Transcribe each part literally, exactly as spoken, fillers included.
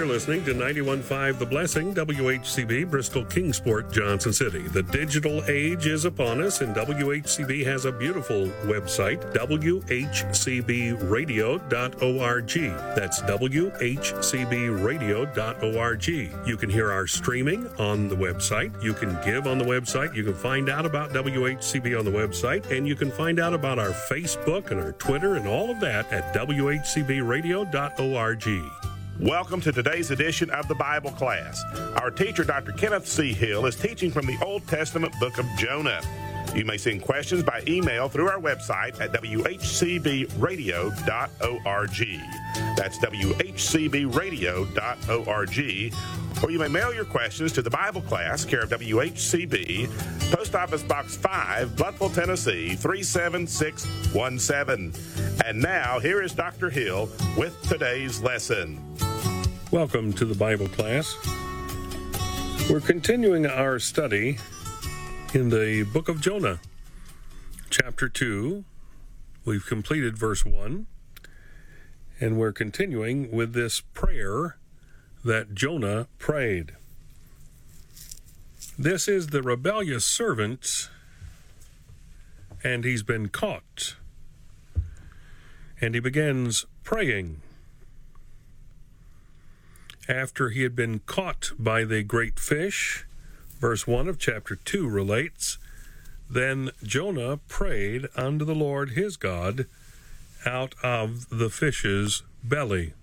You're listening to ninety-one point five The Blessing, W H C B, Bristol, Kingsport, Johnson City. The digital age is upon us, and W H C B has a beautiful website, W H C B radio dot org. That's W H C B radio dot org. You can hear our streaming on the website. You can give on the website. You can find out about W H C B on the website, and you can find out about our Facebook and our Twitter and all of that at W H C B radio dot org. Welcome to today's edition of the Bible class. Our teacher, Doctor Kenneth C. Hill, is teaching from the Old Testament book of Jonah. You may send questions by email through our website at W H C B radio dot org. That's W H C B radio dot org. Or you may mail your questions to the Bible class, care of W H C B, Post Office Box five, Bloodville, Tennessee, three seven six one seven. And now, here is Doctor Hill with today's lesson. Welcome to the Bible class. We're continuing our study in the book of Jonah, chapter two. We've completed verse one, and we're continuing with this prayer that Jonah prayed. This is the rebellious servant, and he's been caught. And he begins praying. After he had been caught by the great fish, verse one of chapter two relates, then Jonah prayed unto the Lord his God out of the fish's belly.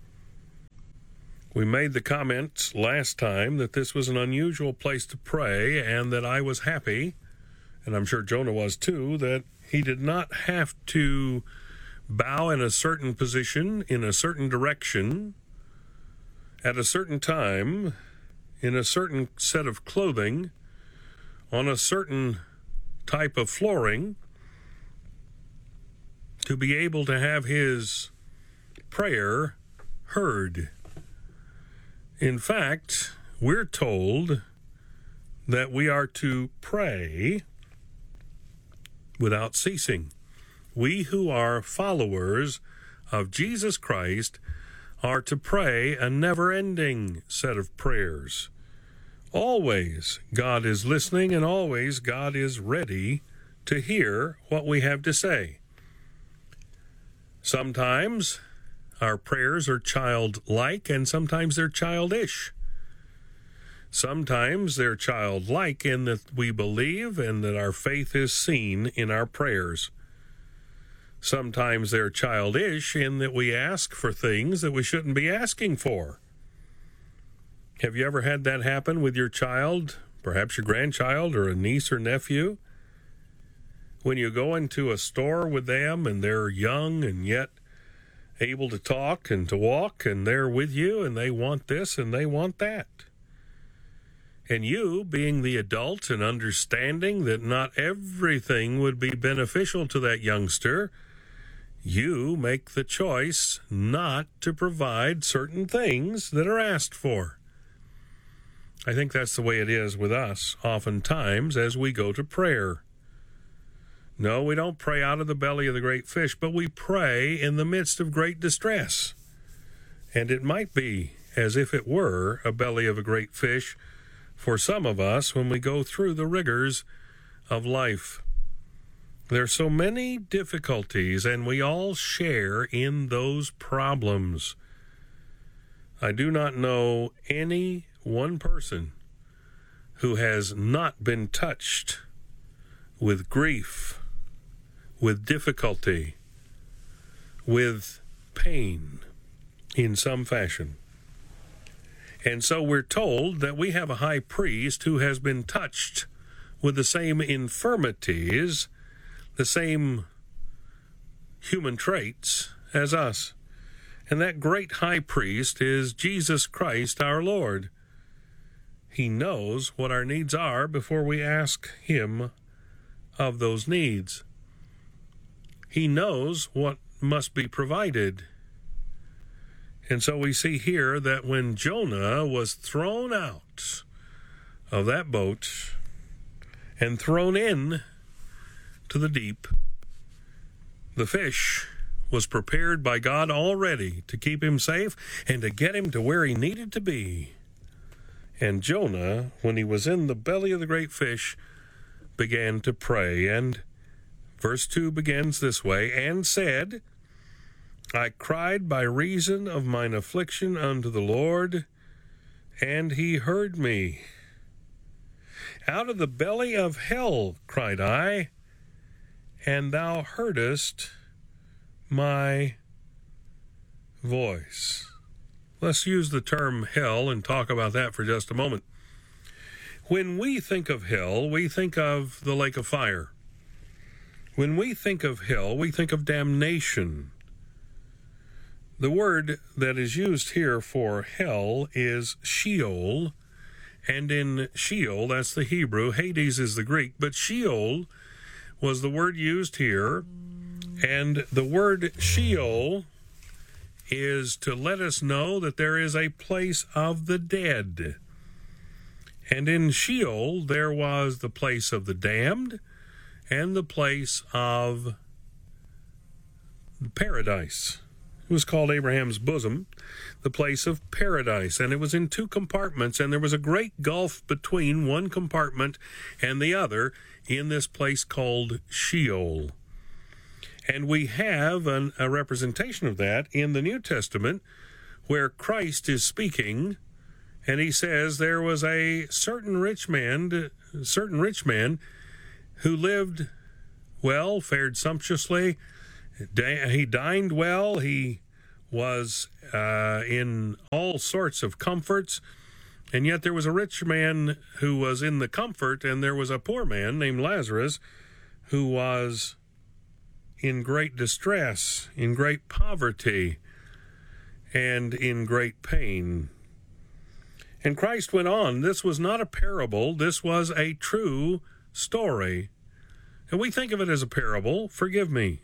We made the comment last time that this was an unusual place to pray, and that I was happy, and I'm sure Jonah was too, that he did not have to bow in a certain position, in a certain direction, at a certain time, in a certain set of clothing, on a certain type of flooring, to be able to have his prayer heard. In fact, we're told that we are to pray without ceasing. We who are followers of Jesus Christ are to pray a never-ending set of prayers. Always God is listening, and always God is ready to hear what we have to say. Sometimes our prayers are childlike, and sometimes they're childish. Sometimes they're childlike in that we believe and that our faith is seen in our prayers. Sometimes they're childish in that we ask for things that we shouldn't be asking for. Have you ever had that happen with your child, perhaps your grandchild or a niece or nephew? When you go into a store with them and they're young and yet able to talk and to walk, and they're with you and they want this and they want that. And you, being the adult and understanding that not everything would be beneficial to that youngster, you make the choice not to provide certain things that are asked for. I think that's the way it is with us, oftentimes, as we go to prayer. No, we don't pray out of the belly of the great fish, but we pray in the midst of great distress. And it might be as if it were a belly of a great fish for some of us when we go through the rigors of life. There are so many difficulties, and we all share in those problems. I do not know any one person who has not been touched with grief, with difficulty, with pain in some fashion. And so we're told that we have a high priest who has been touched with the same infirmities, the same human traits as us. And that great high priest is Jesus Christ our Lord. He knows what our needs are before we ask him of those needs. He knows what must be provided. And so we see here that when Jonah was thrown out of that boat and thrown in to the deep, the fish was prepared by God already to keep him safe and to get him to where he needed to be. And Jonah, when he was in the belly of the great fish, began to pray. And verse two begins this way, and said, I cried by reason of mine affliction unto the Lord, and he heard me. Out of the belly of hell cried I, and thou heardest my voice. Let's use the term hell and talk about that for just a moment. When we think of hell, we think of the lake of fire. When we think of hell, we think of damnation. The word that is used here for hell is Sheol, and in Sheol, that's the Hebrew, Hades is the Greek, but Sheol was the word used here, and the word Sheol is to let us know that there is a place of the dead. And in Sheol, there was the place of the damned and the place of paradise. It was called Abraham's bosom, the place of paradise, and it was in two compartments, and there was a great gulf between one compartment and the other in this place called Sheol. And we have an, a representation of that in the New Testament, where Christ is speaking, and he says there was a certain rich man, certain rich man who lived well, fared sumptuously, he dined well, he was uh, in all sorts of comforts, and yet there was a rich man who was in the comfort, and there was a poor man named Lazarus who was in great distress, in great poverty, and in great pain. And Christ went on, this was not a parable, this was a true story. And we think of it as a parable, forgive me.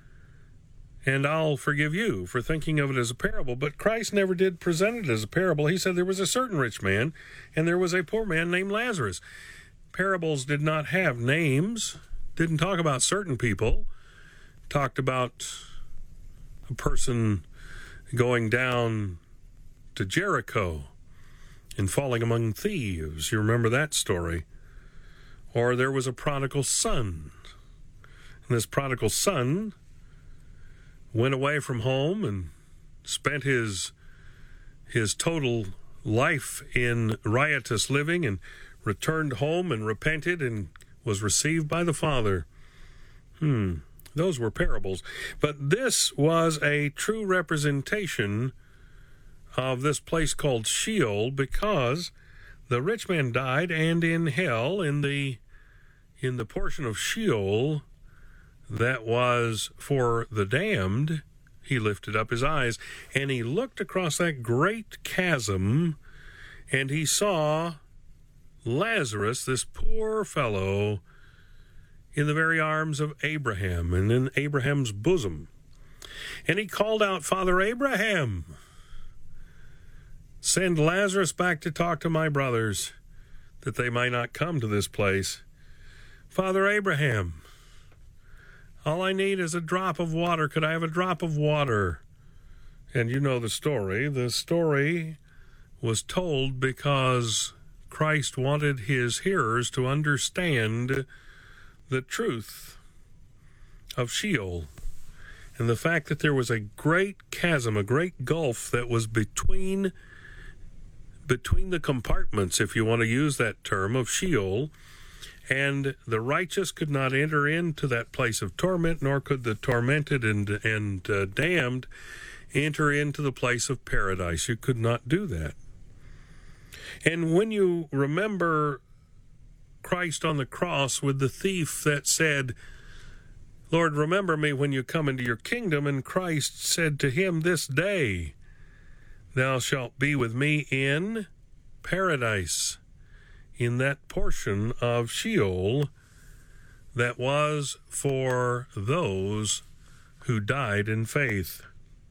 And I'll forgive you for thinking of it as a parable. But Christ never did present it as a parable. He said there was a certain rich man, and there was a poor man named Lazarus. Parables did not have names, didn't talk about certain people, talked about a person going down to Jericho and falling among thieves. You remember that story. Or there was a prodigal son. And this prodigal son went away from home and spent his his total life in riotous living and returned home and repented and was received by the Father. Hmm, those were parables. But this was a true representation of this place called Sheol, because the rich man died, and in hell, in the in the portion of Sheol that was for the damned, he lifted up his eyes, and he looked across that great chasm, and he saw Lazarus, this poor fellow, in the very arms of Abraham and in Abraham's bosom. And he called out, Father Abraham, send Lazarus back to talk to my brothers, that they might not come to this place. Father Abraham, all I need is a drop of water. Could I have a drop of water? And you know the story. The story was told because Christ wanted his hearers to understand the truth of Sheol and the fact that there was a great chasm, a great gulf that was between between the compartments, if you want to use that term, of Sheol, and the righteous could not enter into that place of torment, nor could the tormented and, and uh, damned enter into the place of paradise. You could not do that. And when you remember Christ on the cross with the thief that said, Lord, remember me when you come into your kingdom, and Christ said to him, this day thou shalt be with me in paradise, in that portion of Sheol that was for those who died in faith.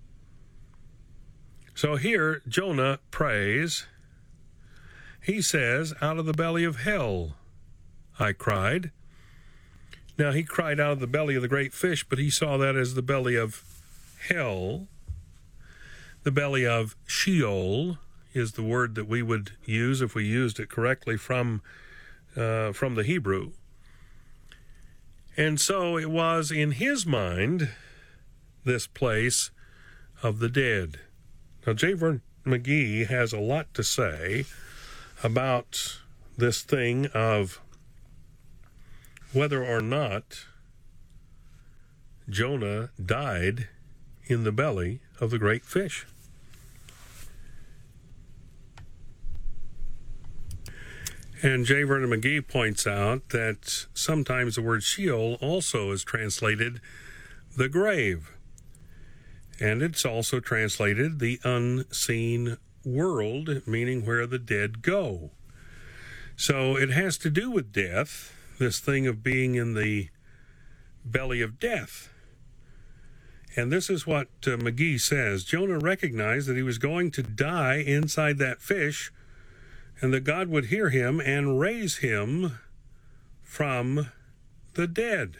So here Jonah prays. He says, out of the belly of hell I cried. Now he cried out of the belly of the great fish, but he saw that as the belly of hell. The belly of Sheol is the word that we would use if we used it correctly from uh, from the Hebrew. And so it was in his mind, this place of the dead. Now, J. Vernon McGee has a lot to say about this thing of whether or not Jonah died in the belly of the great fish. And J. Vernon McGee points out that sometimes the word Sheol also is translated the grave. And it's also translated the unseen world, meaning where the dead go. So it has to do with death, this thing of being in the belly of death. And this is what uh, McGee says. Jonah recognized that he was going to die inside that fish, and that God would hear him and raise him from the dead.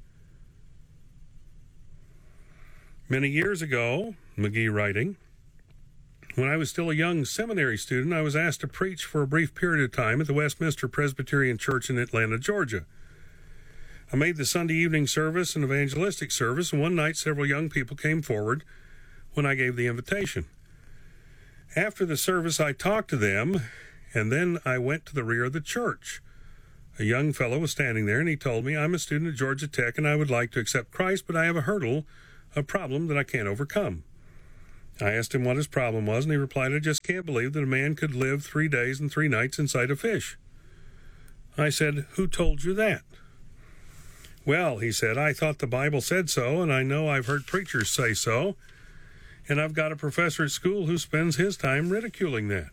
Many years ago, McGee writing, when I was still a young seminary student, I was asked to preach for a brief period of time at the Westminster Presbyterian Church in Atlanta, Georgia. I made the Sunday evening service an evangelistic service, and one night several young people came forward when I gave the invitation. After the service, I talked to them, and then I went to the rear of the church. A young fellow was standing there, and he told me, I'm a student at Georgia Tech, and I would like to accept Christ, but I have a hurdle, a problem that I can't overcome. I asked him what his problem was, and he replied, I just can't believe that a man could live three days and three nights inside a fish. I said, who told you that? Well, he said, I thought the Bible said so, and I know I've heard preachers say so, and I've got a professor at school who spends his time ridiculing that.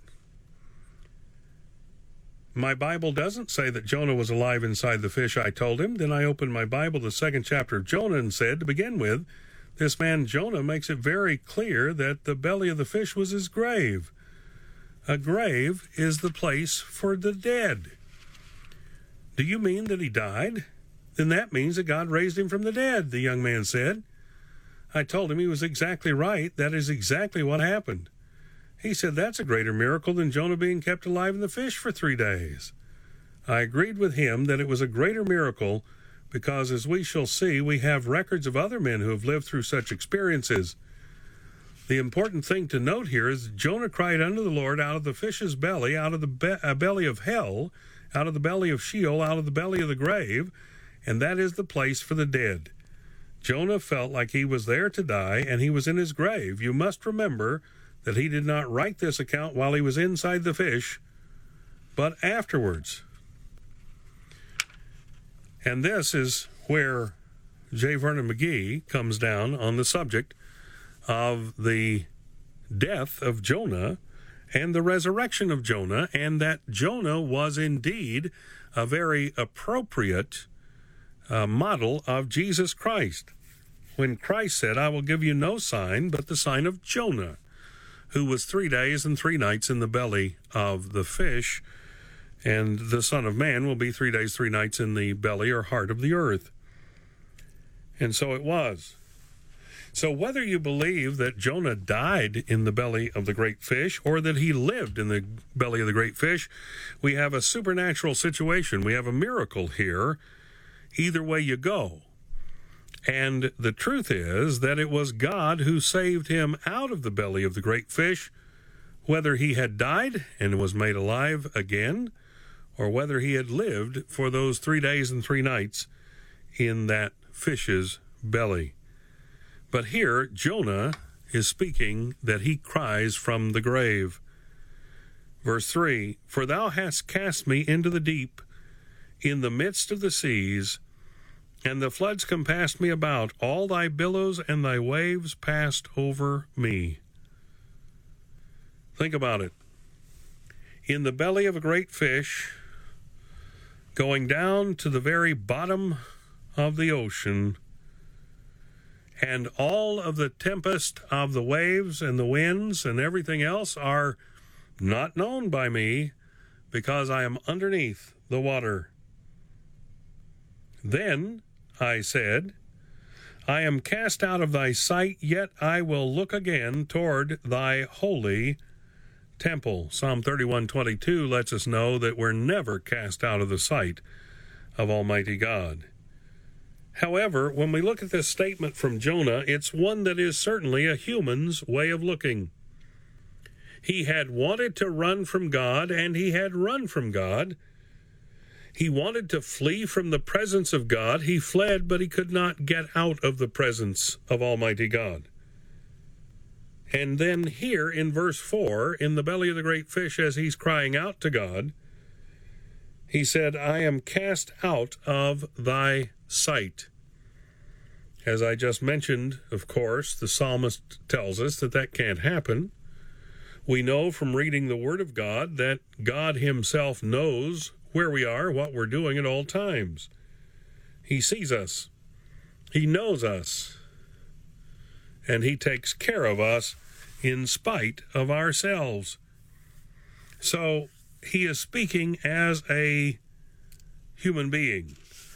My Bible doesn't say that Jonah was alive inside the fish, I told him. Then I opened my Bible, the second chapter of Jonah, and said, to begin with, this man Jonah makes it very clear that the belly of the fish was his grave. A grave is the place for the dead. Do you mean that he died? Then that means that God raised him from the dead, the young man said. I told him he was exactly right. That is exactly what happened. He said, that's a greater miracle than Jonah being kept alive in the fish for three days. I agreed with him that it was a greater miracle because, as we shall see, we have records of other men who have lived through such experiences. The important thing to note here is that Jonah cried unto the Lord out of the fish's belly, out of the be- uh, belly of hell, out of the belly of Sheol, out of the belly of the grave, and that is the place for the dead. Jonah felt like he was there to die, and he was in his grave. You must remember that he did not write this account while he was inside the fish, but afterwards. And this is where J. Vernon McGee comes down on the subject of the death of Jonah and the resurrection of Jonah, and that Jonah was indeed a very appropriate uh, model of Jesus Christ. When Christ said, I will give you no sign but the sign of Jonah, who was three days and three nights in the belly of the fish, and the Son of Man will be three days, three nights in the belly or heart of the earth. And so it was. So whether you believe that Jonah died in the belly of the great fish or that he lived in the belly of the great fish, we have a supernatural situation. We have a miracle here. Either way you go. And the truth is that it was God who saved him out of the belly of the great fish, whether he had died and was made alive again, or whether he had lived for those three days and three nights in that fish's belly. But here, Jonah is speaking that he cries from the grave. Verse three, for thou hast cast me into the deep, in the midst of the seas, and the floods compassed me about. All thy billows and thy waves passed over me. Think about it. In the belly of a great fish, going down to the very bottom of the ocean, and all of the tempest of the waves and the winds and everything else are not known by me because I am underneath the water. Then I said, I am cast out of thy sight, yet I will look again toward thy holy temple. Psalm thirty-one twenty-two lets us know that we're never cast out of the sight of Almighty God. However, when we look at this statement from Jonah, it's one that is certainly a human's way of looking. He had wanted to run from God, and he had run from God. He wanted to flee from the presence of God. He fled, but he could not get out of the presence of Almighty God. And then here in verse four, in the belly of the great fish, as he's crying out to God, he said, I am cast out of thy sight. As I just mentioned, of course, the psalmist tells us that that can't happen. We know from reading the Word of God that God himself knows where we are, what we're doing at all times. He sees us. He knows us. And he takes care of us in spite of ourselves. So he is speaking as a human being,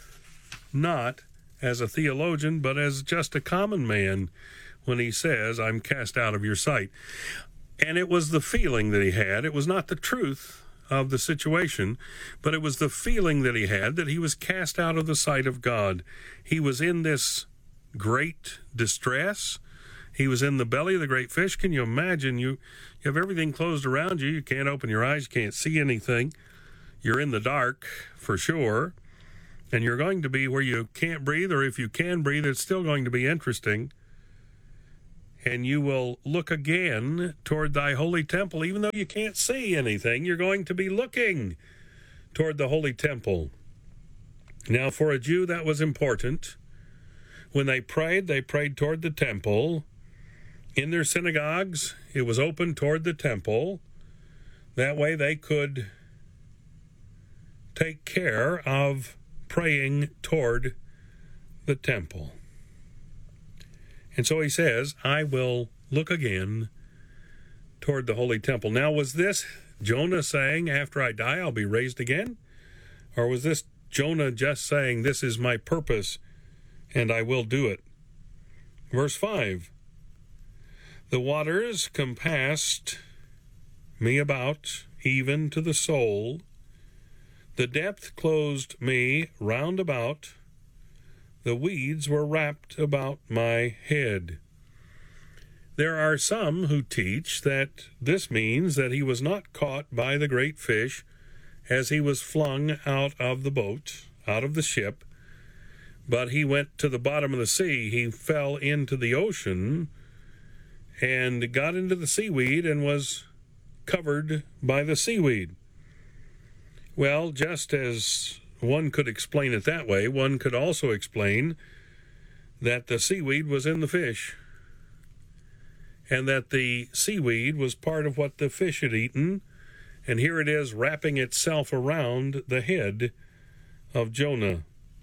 not as a theologian, but as just a common man when he says, I'm cast out of your sight. And it was the feeling that he had. It was not the truth of the situation, but it was the feeling that he had that he was cast out of the sight of God. He was in this great distress. He was in the belly of the great fish. Can you imagine? You, you have everything closed around you. You can't open your eyes. You can't see anything. You're in the dark for sure. And you're going to be where you can't breathe, or if you can breathe, it's still going to be interesting. And you will look again toward thy holy temple. Even though you can't see anything, you're going to be looking toward the holy temple. Now, for a Jew, that was important. When they prayed, they prayed toward the temple. In their synagogues, it was open toward the temple. That way they could take care of praying toward the temple. And so he says, I will look again toward the holy temple. Now, was this Jonah saying, after I die, I'll be raised again? Or was this Jonah just saying, this is my purpose, and I will do it? Verse five, the waters compassed me about, even to the soul. The depth closed me round about. The weeds were wrapped about my head. There are some who teach that this means that he was not caught by the great fish as he was flung out of the boat, out of the ship, but he went to the bottom of the sea. He fell into the ocean and got into the seaweed and was covered by the seaweed. Well, just as one could explain it that way, one could also explain that the seaweed was in the fish, and that the seaweed was part of what the fish had eaten, and here it is wrapping itself around the head of Jonah.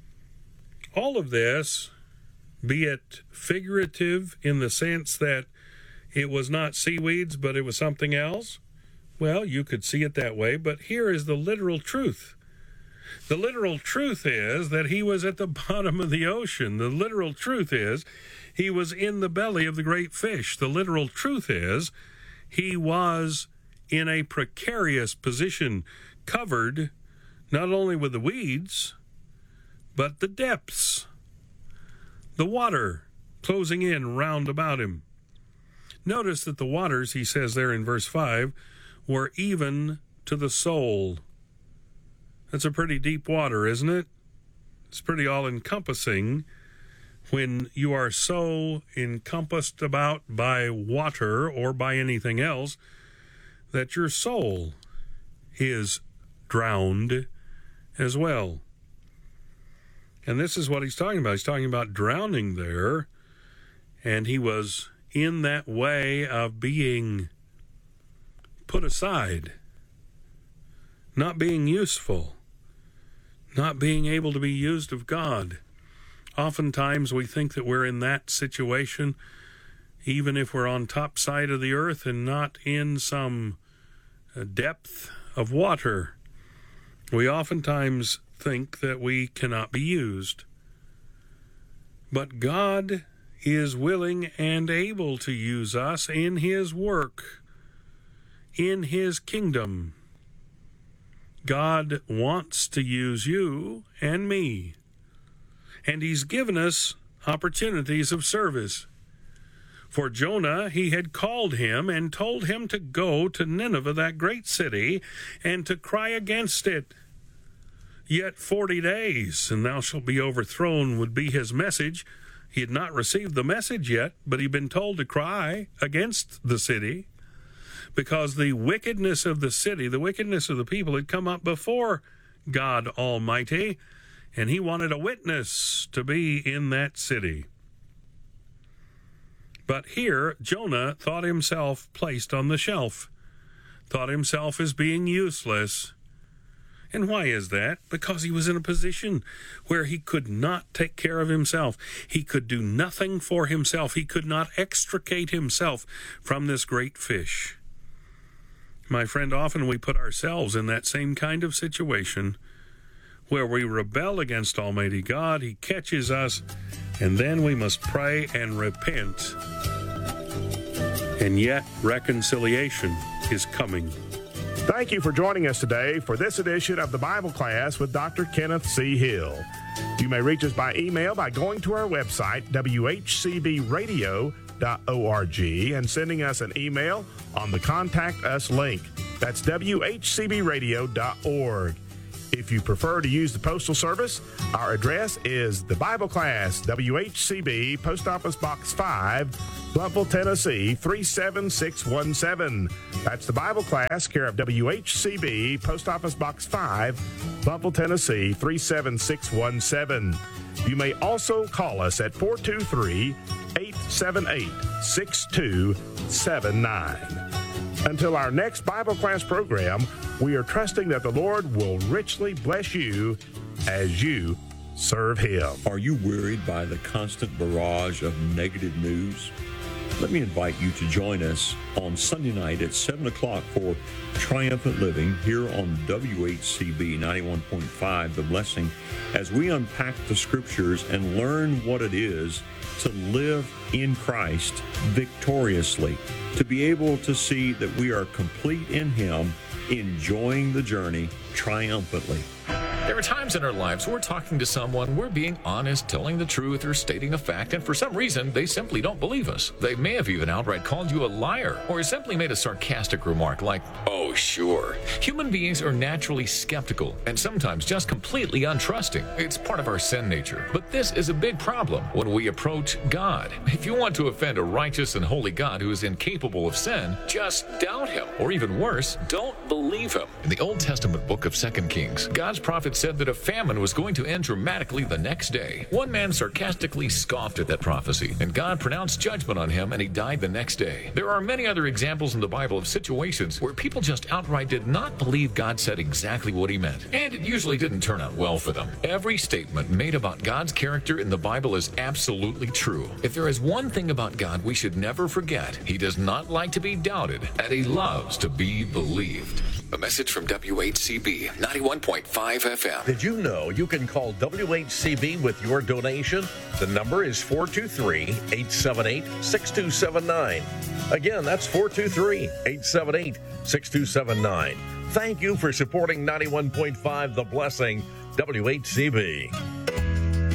All of this, be it figurative in the sense that it was not seaweeds, but it was something else, well, you could see it that way, but here is the literal truth. The literal truth is that he was at the bottom of the ocean. The literal truth is he was in the belly of the great fish. The literal truth is he was in a precarious position, covered not only with the weeds, but the depths, the water closing in round about him. Notice that the waters, he says there in verse five, were even to the soul. That's a pretty deep water, isn't it? It's pretty all-encompassing when you are so encompassed about by water or by anything else that your soul is drowned as well. And this is what he's talking about. He's talking about drowning there, and he was in that way of being put aside, not being useful, not being able to be used of God. Oftentimes we think that we're in that situation, even if we're on top side of the earth and not in some depth of water. We oftentimes think that we cannot be used. But God is willing and able to use us in His work, in His kingdom. God wants to use you and me, and He's given us opportunities of service. For Jonah, He had called him and told him to go to Nineveh, that great city, and to cry against it. Yet forty days, and thou shalt be overthrown, would be his message. He had not received the message yet, but he'd been told to cry against the city, because the wickedness of the city, the wickedness of the people had come up before God Almighty, and He wanted a witness to be in that city. But here, Jonah thought himself placed on the shelf, thought himself as being useless. And why is that? Because he was in a position where he could not take care of himself. He could do nothing for himself. He could not extricate himself from this great fish. My friend, often we put ourselves in that same kind of situation where we rebel against Almighty God. He catches us, and then we must pray and repent. And yet, reconciliation is coming. Thank you for joining us today for this edition of the Bible Class with Doctor Kenneth C. Hill. You may reach us by email by going to our website, w h c b radio dot org, and sending us an email on the Contact Us link. That's w h c b radio dot org. If you prefer to use the Postal Service, our address is the Bible Class, W H C B, Post Office Box five, Blountville, Tennessee, three seven six one seven. That's the Bible Class, care of W H C B, Post Office Box five, Blountville, Tennessee, three seven six one seven. You may also call us at four two three, eight seven eight, six two seven nine. Until our next Bible Class program, we are trusting that the Lord will richly bless you as you serve Him. Are you worried by the constant barrage of negative news? Let me invite you to join us on Sunday night at seven o'clock for Triumphant Living here on W H C B ninety-one point five, The Blessing, as we unpack the Scriptures and learn what it is to live in Christ victoriously, to be able to see that we are complete in Him, enjoying the journey triumphantly. There are times in our lives we're talking to someone, we're being honest, telling the truth, or stating a fact, and for some reason, they simply don't believe us. They may have even outright called you a liar, or simply made a sarcastic remark like, "Oh, sure." Human beings are naturally skeptical, and sometimes just completely untrusting. It's part of our sin nature. But this is a big problem when we approach God. If you want to offend a righteous and holy God who is incapable of sin, just doubt Him, or even worse, don't believe Him. In the Old Testament book of Second Kings, God's prophet said that a famine was going to end dramatically the next day. One man sarcastically scoffed at that prophecy, and God pronounced judgment on him, and he died the next day. There are many other examples in the Bible of situations where people just outright did not believe God said exactly what He meant, and it usually didn't turn out well for them. Every statement made about God's character in the Bible is absolutely true. If there is one thing about God we should never forget, He does not like to be doubted, and He loves to be believed. A message from W H C B ninety-one point five F M. Did you know you can call W H C B with your donation? The number is four two three, eight seven eight, six two seven nine. Again, that's four two three, eight seven eight, six two seven nine. Thank you for supporting ninety-one point five The Blessing, W H C B.